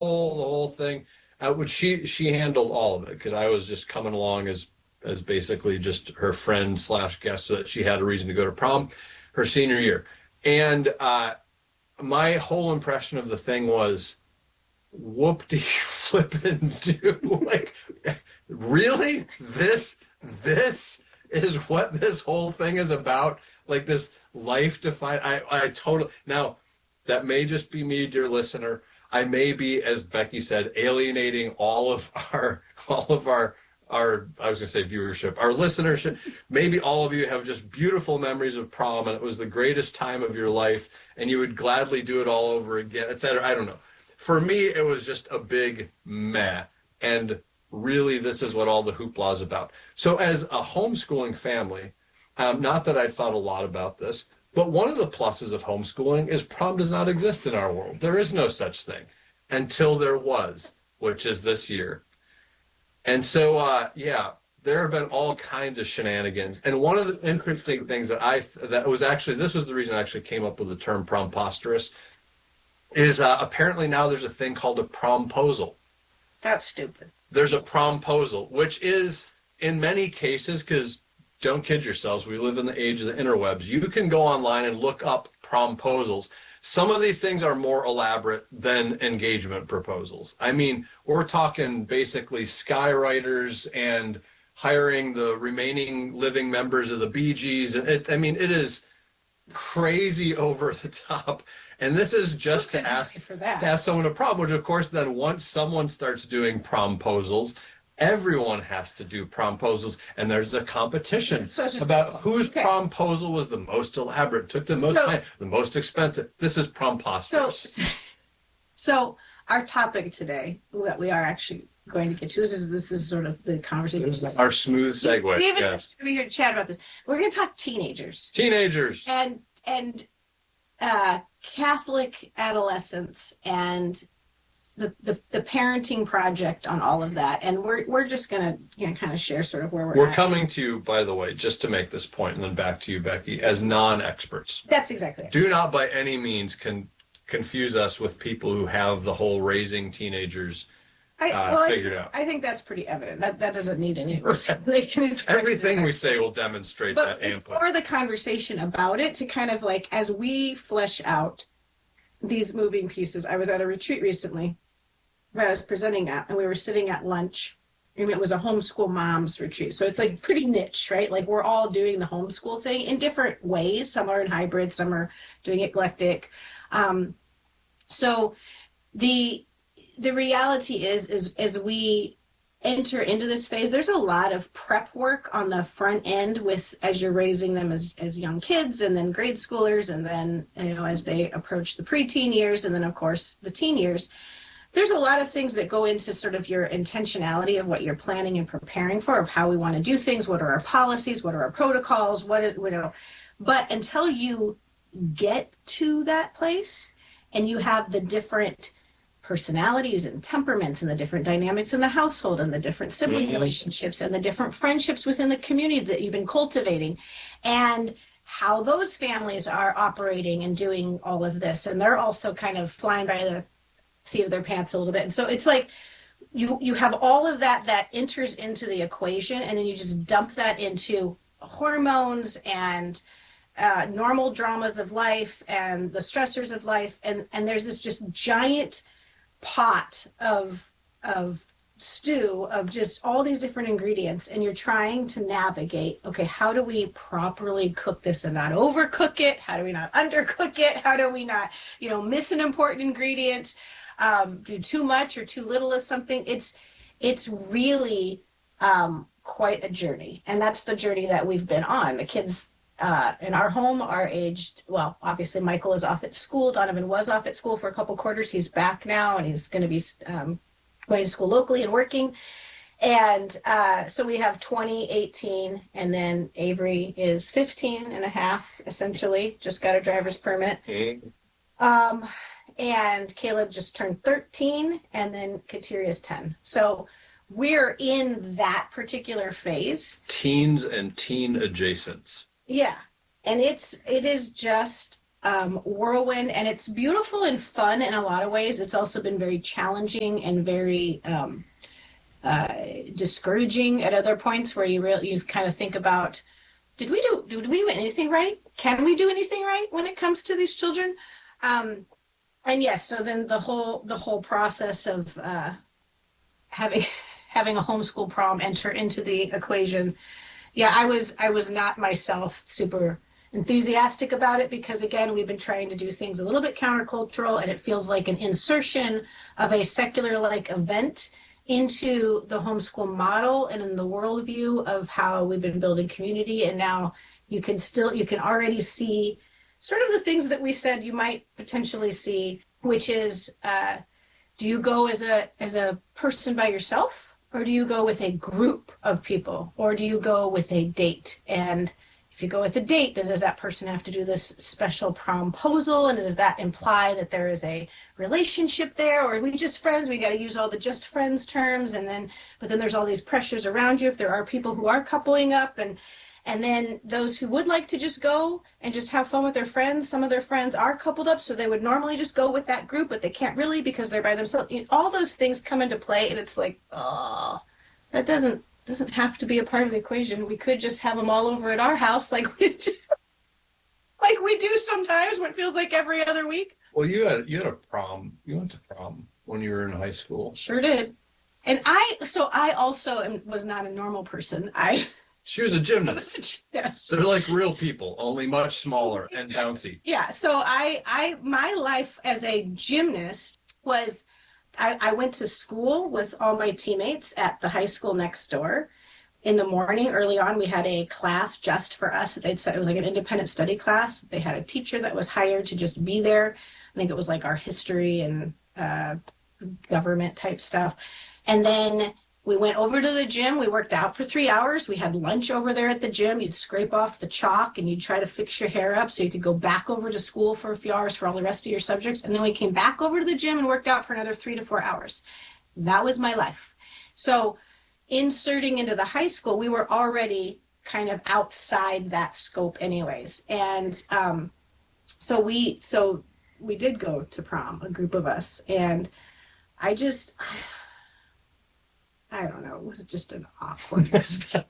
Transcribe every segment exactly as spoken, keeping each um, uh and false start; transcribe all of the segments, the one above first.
whole the whole thing, uh, which she she handled all of it because I was just coming along as as basically just her friend slash guest, so that she had a reason to go to prom her senior year. And uh, my whole impression of the thing was, whoop de flippin' do. Like, really? This this is what this whole thing is about? Like this life defined. I I totally now that may just be me, dear listener. I may be, as Becky said, alienating all of our all of our our I was gonna say viewership, our listenership. Maybe all of you have just beautiful memories of prom and it was the greatest time of your life and you would gladly do it all over again, et cetera. I don't know. For me, it was just a big meh. And really, this is what all the hoopla is about. So as a homeschooling family, um, not that I'd thought a lot about this, but one of the pluses of homeschooling is prom does not exist in our world. There is no such thing until there was, which is this year. And so, uh, yeah, there have been all kinds of shenanigans. And one of the interesting things that I, that was actually, this was the reason I actually came up with the term promposterous, is uh, apparently now there's a thing called a promposal. That's stupid. There's a promposal, which is, in many cases, because don't kid yourselves, we live in the age of the interwebs, you can go online and look up promposals. Some of these things are more elaborate than engagement proposals. I mean, we're talking basically skywriters and hiring the remaining living members of the Bee Gees. And it, I mean, it is crazy over the top. And this is just to ask, for that. to ask someone a prom, which of course then once someone starts doing promposals, everyone has to do promposals, and there's a competition so about whose okay. promposal was the most elaborate, took the most so, time, the most expensive. This is promposterous. So, so our topic today, that we are actually going to get to, this is this is sort of the conversation. This is our smooth segue. We even yes. we here to chat about this. We're going to talk teenagers. Teenagers. And and uh, Catholic adolescence and the, the the parenting project on all of that. And we're we're just going to you know kind of share sort of where we're We're at. coming to you, by the way, just to make this point, and then back to you, Becky, as non-experts. That's exactly it. Do not by any means con- confuse us with people who have the whole raising teenagers I, uh, well, figured I, out. I think that's pretty evident. That that doesn't need any. Everything we say will demonstrate but that it's input. more the conversation about it to kind of like as we flesh out these moving pieces. I was at a retreat recently where I was presenting at, and we were sitting at lunch. I mean, it was a homeschool moms retreat, so it's like pretty niche, right? Like we're all doing the homeschool thing in different ways. Some are in hybrid, some are doing eclectic. Um, so the the reality is, is as we enter into this phase, there's a lot of prep work on the front end with as you're raising them as, as young kids and then grade schoolers and then, you know, as they approach the preteen years and then, of course, the teen years. There's a lot of things that go into sort of your intentionality of what you're planning and preparing for, of how we want to do things, what are our policies, what are our protocols, what, it, you know. But until you get to that place and you have the different personalities and temperaments and the different dynamics in the household and the different sibling mm-hmm. relationships and the different friendships within the community that you've been cultivating and how those families are operating and doing all of this. And they're also kind of flying by the seat of their pants a little bit. And so it's like you you have all of that that enters into the equation, and then you just dump that into hormones and uh, normal dramas of life and the stressors of life. And, and there's this just giant pot of of stew of just all these different ingredients, and you're trying to navigate, okay, how do we properly cook this and not overcook it? How do we not undercook it? How do we not, you know, miss an important ingredient, um, do too much or too little of something? It's it's really um, quite a journey, and that's the journey that we've been on. The kids Uh, in our home are aged, well, obviously Michael is off at school. Donovan was off at school for a couple quarters. He's back now, and he's going to be um, going to school locally and working. And uh, so we have twenty, eighteen, and then Avery is fifteen and a half, essentially, just got a driver's permit. Mm-hmm. Um, and Caleb just turned thirteen, and then Kateri is ten. So we're in that particular phase. Teens and teen adjacents. Yeah. And it's, it is just um, whirlwind, and it's beautiful and fun in a lot of ways. It's also been very challenging and very um, uh, discouraging at other points where you really you kind of think about, did we do did we do anything right? Can we do anything right when it comes to these children? Um, and yes, so then the whole the whole process of uh, having having a homeschool prom enter into the equation. Yeah, I was I was not myself super enthusiastic about it because, again, we've been trying to do things a little bit countercultural, and it feels like an insertion of a secular like event into the homeschool model and in the worldview of how we've been building community. And now you can still you can already see sort of the things that we said you might potentially see, which is uh, do you go as a as a person by yourself? Or do you go with a group of people? Or do you go with a date? And if you go with a date, then does that person have to do this special promposal? And does that imply that there is a relationship there? Or are we just friends? We got to use all the just friends terms. And then, but then there's all these pressures around you if there are people who are coupling up. And and then those who would like to just go and just have fun with their friends, some of their friends are coupled up, so they would normally just go with that group, but they can't really because they're by themselves. You know, all those things come into play, and it's like, oh, that doesn't doesn't have to be a part of the equation. We could just have them all over at our house like we do, like we do sometimes when it feels like every other week. Well, you had you had a prom. You went to prom when you were in high school. Sure did. And I, so I also am, was not a normal person. I... She was a gymnast. Yes. They're like real people, only much smaller and bouncy. Yeah. So I, I, my life as a gymnast was, I, I went to school with all my teammates at the high school next door. In the morning, early on, we had a class just for us. They'd said it was like an independent study class. They had a teacher that was hired to just be there. I think it was like our history and uh, government type stuff. And then we went over to the gym. We worked out for three hours. We had lunch over there at the gym. You'd scrape off the chalk and you'd try to fix your hair up so you could go back over to school for a few hours for all the rest of your subjects. And then we came back over to the gym and worked out for another three to four hours. That was my life. So inserting into the high school, we were already kind of outside that scope anyways. And um, so we, so we did go to prom, a group of us. And I just... I don't know. It was just an awkward experience.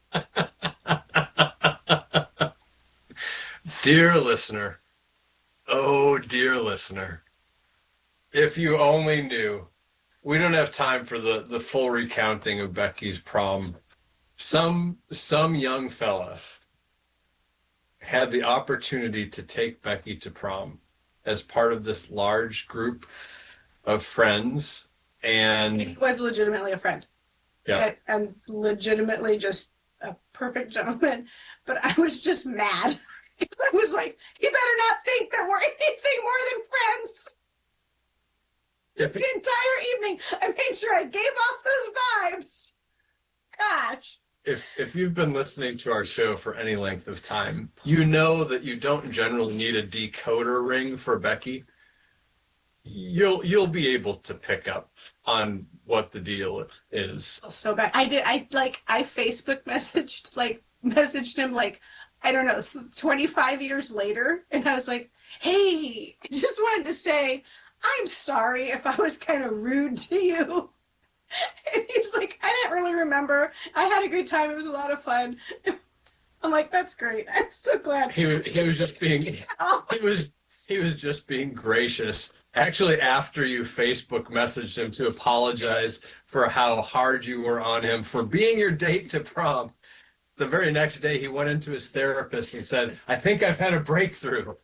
Dear listener, oh, dear listener, if you only knew, we don't have time for the, the full recounting of Becky's prom. Some, some young fella had the opportunity to take Becky to prom as part of this large group of friends. And he was legitimately a friend. Yeah. And legitimately just a perfect gentleman. But I was just mad. Because I was like, you better not think that we're anything more than friends. So the entire evening, I made sure I gave off those vibes. Gosh. If if you've been listening to our show for any length of time, you know that you don't generally need a decoder ring for Becky. You'll you'll be able to pick up on what the deal is. So bad. I did. I like. I Facebook messaged like messaged him like I don't know twenty-five years later, and I was like, "Hey, I just wanted to say I'm sorry if I was kind of rude to you." And he's like, "I didn't really remember. I had a good time. It was a lot of fun." I'm like, "That's great. I'm so glad." He was he was just being he was he was just being gracious. Actually, after you Facebook messaged him to apologize for how hard you were on him for being your date to prom, the very next day he went into his therapist and said, "I think I've had a breakthrough.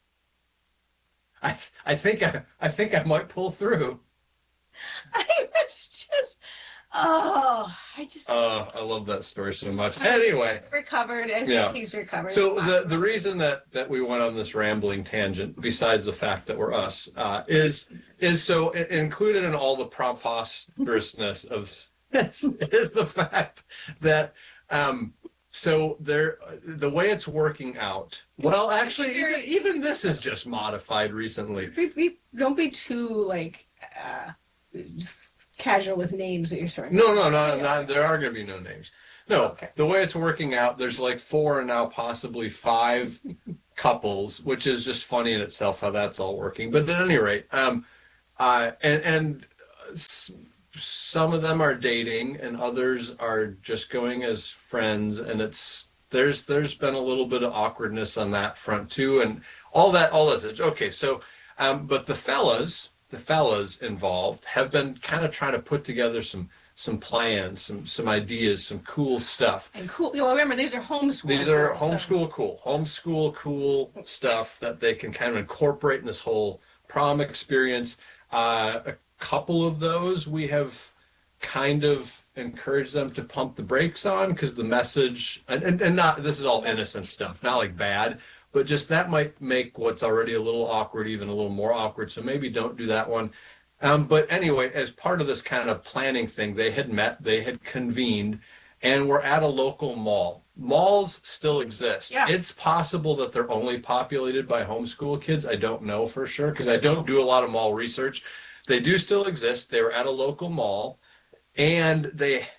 I I think I I think I might pull through." I was just, oh, I just. Oh, I love that story so much. Anyway, recovered. I think yeah. he's recovered. So the, the reason that, that we went on this rambling tangent, besides the fact that we're us, uh, is is so included in all the preposterousness of this is the fact that um, so there the way it's working out. Well, actually, even, even this is just modified recently. Be, be, don't be too like. Uh, casual with names that you're sorry. No, no, no, no, there are going to be no names. No, okay. The way it's working out, there's like four and now possibly five couples, which is just funny in itself how that's all working. But at any rate, um, uh, and, and some of them are dating and others are just going as friends, and it's there's there's been a little bit of awkwardness on that front too, and all that all that. Okay, so um, but the fellas, the fellas involved have been kind of trying to put together some some plans, some some ideas, some cool stuff. And cool. You know, remember these are homeschool. These are cool homeschool stuff. cool, homeschool cool stuff that they can kind of incorporate in this whole prom experience. Uh, a couple of those we have kind of encouraged them to pump the brakes on because the message and, and, and not this is all innocent stuff, not like bad, but just that might make what's already a little awkward even a little more awkward. So maybe don't do that one. Um, but anyway, as part of this kind of planning thing, they had met, they had convened, and we're at a local mall. Malls still exist. Yeah. It's possible that they're only populated by homeschool kids. I don't know for sure because I don't do a lot of mall research. They do still exist. They were at a local mall, and they,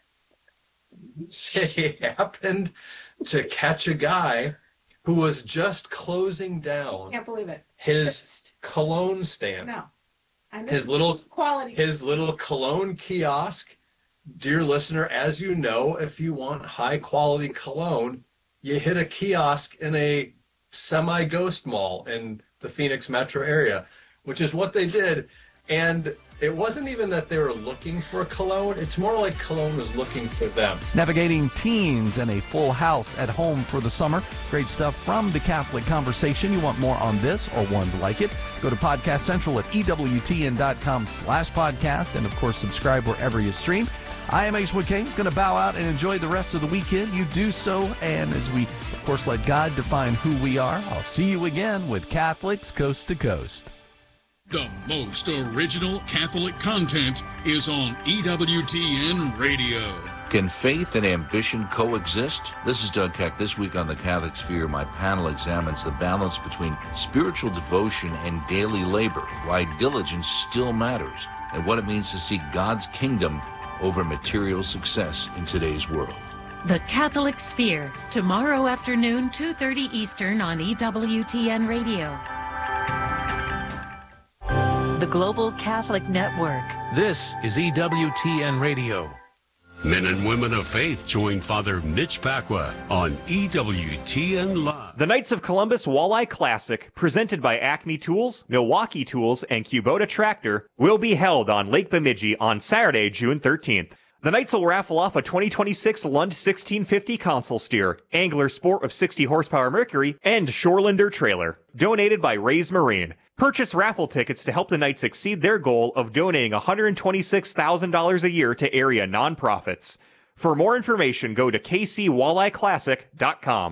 they happened to catch a guy who was just closing down Can't believe it. his Just, cologne stand. no. And His little quality. his little cologne kiosk. Dear listener, as you know, if you want high quality cologne, you hit a kiosk in a semi-ghost mall in the Phoenix metro area, which is what they did. And it wasn't even that they were looking for cologne. It's more like cologne was looking for them. Navigating teens and a full house at home for the summer. Great stuff from the Catholic Conversation. You want more on this or ones like it? Go to Podcast Central at E W T N dot com slash podcast. And, of course, subscribe wherever you stream. I am Ace McKay. Going to bow out and enjoy the rest of the weekend. You do so. And as we, of course, let God define who we are, I'll see you again with Catholics Coast to Coast. The most original Catholic content is on E W T N Radio. Can faith and ambition coexist? This is Doug Keck. This week on The Catholic Sphere, my panel examines the balance between spiritual devotion and daily labor, why diligence still matters, and what it means to seek God's kingdom over material success in today's world. The Catholic Sphere, tomorrow afternoon, two thirty Eastern on E W T N Radio. The Global Catholic Network. This is E W T N Radio. Men and women of faith join Father Mitch Pacwa on E W T N Live. The Knights of Columbus Walleye Classic, presented by Acme Tools, Milwaukee Tools, and Kubota Tractor, will be held on Lake Bemidji on Saturday, June thirteenth. The Knights will raffle off a twenty twenty-six Lund sixteen fifty console steer, Angler Sport of sixty horsepower Mercury, and Shorelander trailer, donated by Rays Marine. Purchase raffle tickets to help the Knights exceed their goal of donating one hundred twenty-six thousand dollars a year to area nonprofits. For more information, go to k c walleye classic dot com.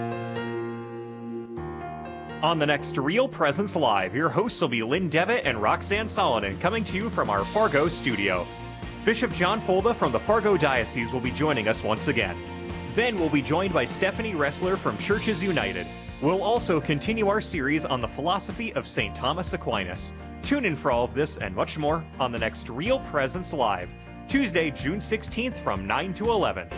On the next Real Presence Live, your hosts will be Lynn Devitt and Roxanne Solonen, coming to you from our Fargo studio. Bishop John Folda from the Fargo Diocese will be joining us once again. Then we'll be joined by Stephanie Ressler from Churches United. We'll also continue our series on the philosophy of Saint Thomas Aquinas. Tune in for all of this and much more on the next Real Presence Live, Tuesday, June sixteenth from nine to eleven.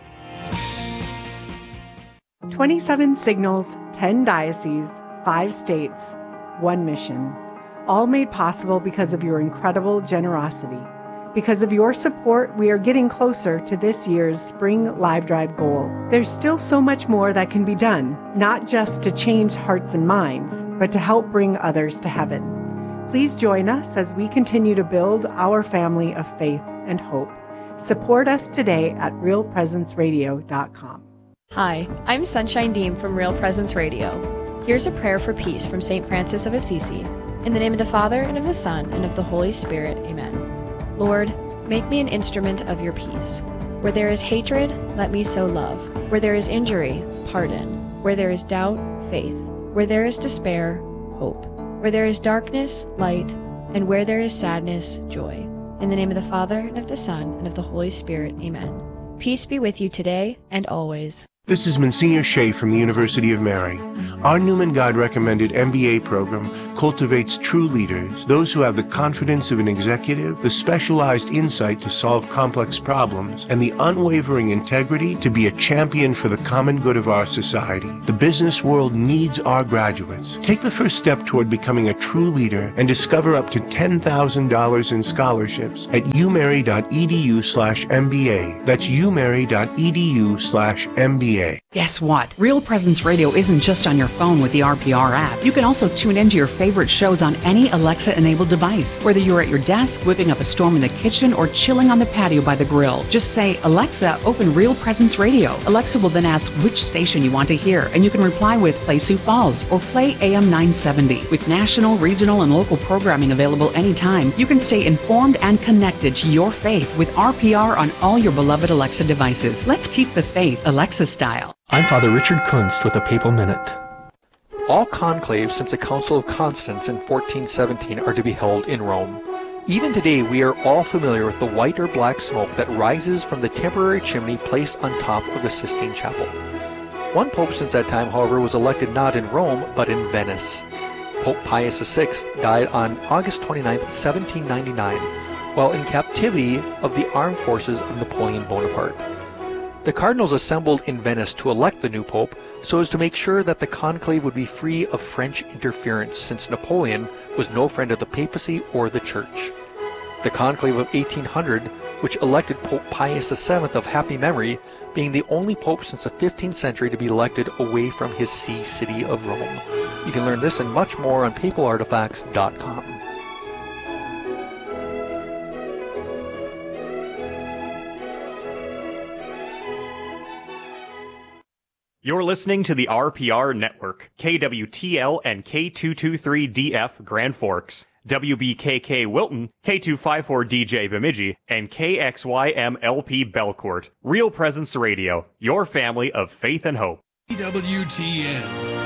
twenty-seven signals, ten dioceses, five states, one mission. All made possible because of your incredible generosity. Because of your support, we are getting closer to this year's Spring Live Drive goal. There's still so much more that can be done, not just to change hearts and minds, but to help bring others to heaven. Please join us as we continue to build our family of faith and hope. Support us today at real presence radio dot com. Hi, I'm Sunshine Deem from Real Presence Radio. Here's a prayer for peace from Saint Francis of Assisi. In the name of the Father, and of the Son, and of the Holy Spirit, amen. Lord, make me an instrument of your peace. Where there is hatred, let me sow love. Where there is injury, pardon. Where there is doubt, faith. Where there is despair, hope. Where there is darkness, light. And where there is sadness, joy. In the name of the Father, and of the Son, and of the Holy Spirit, amen. Peace be with you today and always. This is Monsignor Shea from the University of Mary. Our Newman God recommended M B A program cultivates true leaders, those who have the confidence of an executive, the specialized insight to solve complex problems, and the unwavering integrity to be a champion for the common good of our society. The business world needs our graduates. Take the first step toward becoming a true leader and discover up to ten thousand dollars in scholarships at umary.edu slash MBA. That's umary.edu slash MBA. Guess what? Real Presence Radio isn't just on your phone with the R P R app. You can also tune into your favorite shows on any Alexa-enabled device, whether you're at your desk, whipping up a storm in the kitchen, or chilling on the patio by the grill. Just say, Alexa, open Real Presence Radio. Alexa will then ask which station you want to hear, and you can reply with Play Sioux Falls or Play A M nine seventy. With national, regional, and local programming available anytime, you can stay informed and connected to your faith with R P R on all your beloved Alexa devices. Let's keep the faith Alexa style. I'm Father Richard Kunst with a Papal Minute. All conclaves since the Council of Constance in fourteen seventeen are to be held in Rome. Even today, we are all familiar with the white or black smoke that rises from the temporary chimney placed on top of the Sistine Chapel. One pope since that time, however, was elected not in Rome, but in Venice. Pope Pius the Sixth died on August twenty-ninth, seventeen ninety-nine, while in captivity of the armed forces of Napoleon Bonaparte. The cardinals assembled in Venice to elect the new pope so as to make sure that the conclave would be free of French interference, since Napoleon was no friend of the papacy or the church. The conclave of eighteen hundred, which elected Pope Pius the Seventh of happy memory, being the only pope since the fifteenth century to be elected away from his see city of Rome. You can learn this and much more on papal artifacts dot com. You're listening to the R P R Network, K W T L and K two twenty-three D F Grand Forks, W B K K Wilton, K two fifty-four D J Bemidji, and K X Y M L P Belcourt. Real Presence Radio, your family of faith and hope. E W T N